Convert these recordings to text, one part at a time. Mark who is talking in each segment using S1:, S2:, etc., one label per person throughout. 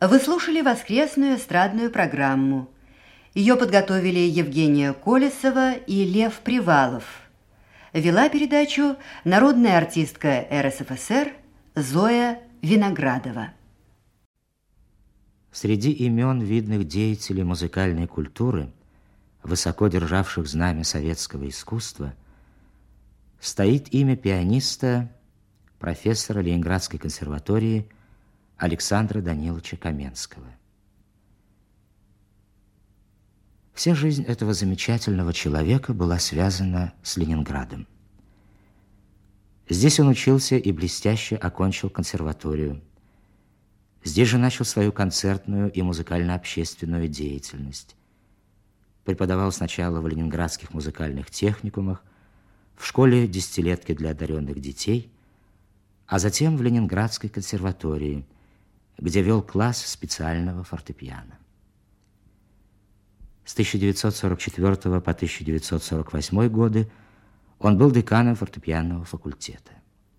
S1: Вы слушали воскресную эстрадную программу. Ее подготовили Евгения Колесова и Лев Привалов. Вела передачу народная артистка РСФСР Зоя Виноградова.
S2: Среди имен видных деятелей музыкальной культуры, высоко державших знамя советского искусства, стоит имя пианиста, профессора Ленинградской консерватории Александра Даниловича Каменского. Вся жизнь этого замечательного человека была связана с Ленинградом. Здесь он учился и блестяще окончил консерваторию. Здесь же начал свою концертную и музыкально-общественную деятельность. Преподавал сначала в ленинградских музыкальных техникумах, в школе десятилетки для одаренных детей, а затем в Ленинградской консерватории, где вел класс специального фортепиано. С 1944 по 1948 годы он был деканом фортепианного факультета.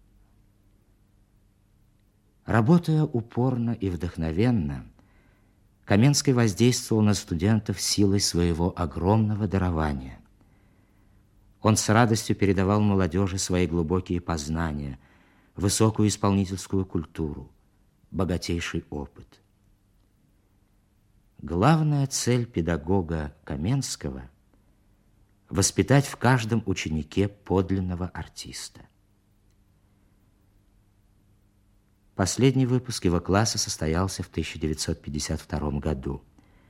S2: Работая упорно и вдохновенно, Каменский воздействовал на студентов силой своего огромного дарования. Он с радостью передавал молодежи свои глубокие познания, высокую исполнительскую культуру, богатейший опыт. Главная цель педагога Каменского – воспитать в каждом ученике подлинного артиста. Последний выпуск его класса состоялся в 1952 году.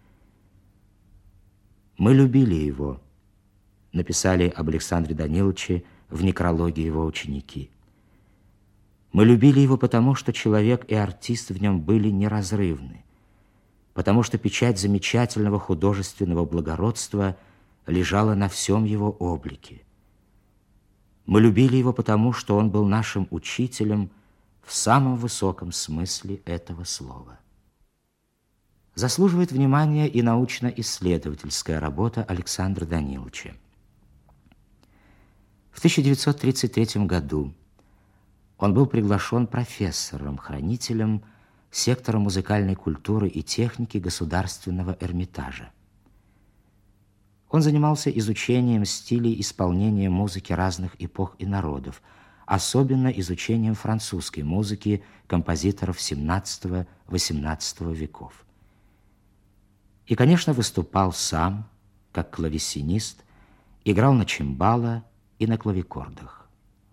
S2: «Мы любили его», написали об Александре Даниловиче в некрологе его ученики. «Мы любили его потому, что человек и артист в нем были неразрывны, потому что печать замечательного художественного благородства лежала на всем его облике. Мы любили его потому, что он был нашим учителем в самом высоком смысле этого слова». Заслуживает внимания и научно-исследовательская работа Александра Даниловича. В 1933 году он был приглашен профессором-хранителем сектора музыкальной культуры и техники Государственного Эрмитажа. Он занимался изучением стилей исполнения музыки разных эпох и народов, особенно изучением французской музыки композиторов XVII-XVIII веков. И, конечно, выступал сам, как клавесинист, играл на чимбало и на клавикордах.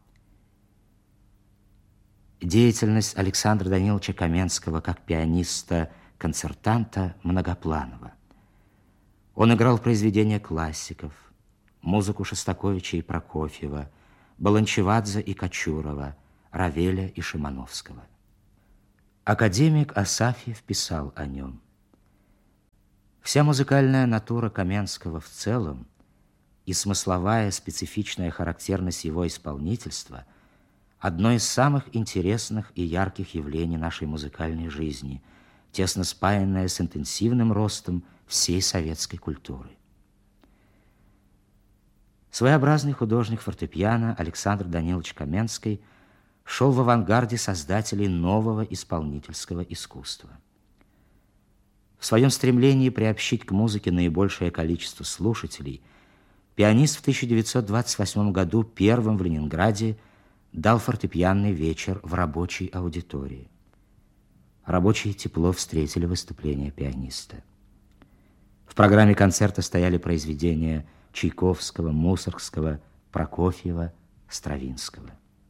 S2: Деятельность Александра Даниловича Каменского как пианиста-концертанта многопланова. Он играл произведения классиков, музыку Шостаковича и Прокофьева, Баланчевадзе и Кочурова, Равеля и Шимановского. Академик Асафьев писал о нем: «Вся музыкальная натура Каменского в целом и смысловая специфичная характерность его исполнительства – одно из самых интересных и ярких явлений нашей музыкальной жизни, тесно спаянное с интенсивным ростом всей советской культуры». Своеобразный художник фортепиано Александр Данилович Каменский шел в авангарде создателей нового исполнительского искусства. В своем стремлении приобщить к музыке наибольшее количество слушателей пианист в 1928 году первым в Ленинграде дал фортепианный вечер в рабочей аудитории. Рабочие тепло встретили выступление пианиста. В программе концерта стояли произведения Чайковского, Мусоргского, Прокофьева, Стравинского.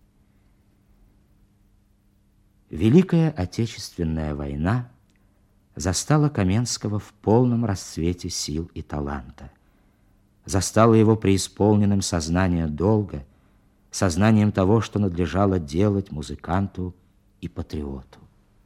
S2: Великая Отечественная война застала Каменского в полном расцвете сил и таланта. Застала его преисполненным сознания долга, сознанием того, что надлежало делать музыканту и патриоту.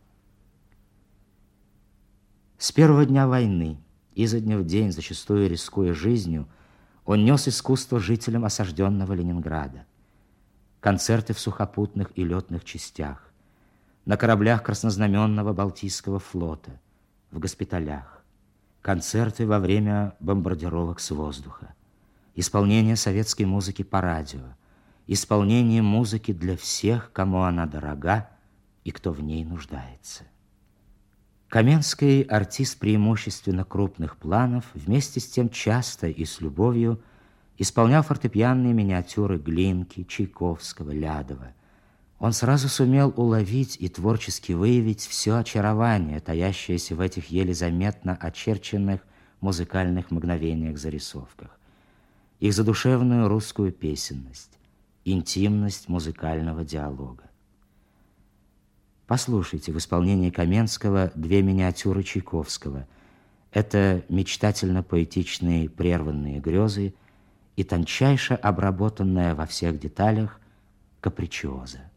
S2: С первого дня войны, изо дня в день, зачастую рискуя жизнью, он нес искусство жителям осажденного Ленинграда. Концерты в сухопутных и летных частях, на кораблях краснознаменного Балтийского флота, в госпиталях, концерты во время бомбардировок с воздуха, исполнение советской музыки по радио, исполнение музыки для всех, кому она дорога и кто в ней нуждается. Каменский артист преимущественно крупных планов, вместе с тем часто и с любовью исполнял фортепианные миниатюры Глинки, Чайковского, Лядова. Он сразу сумел уловить и творчески выявить все очарование, таящееся в этих еле заметно очерченных музыкальных мгновениях-зарисовках, их задушевную русскую песенность, интимность музыкального диалога. Послушайте в исполнении Каменского две миниатюры Чайковского. Это мечтательно-поэтичные прерванные грезы и тончайше обработанная во всех деталях капричиоза.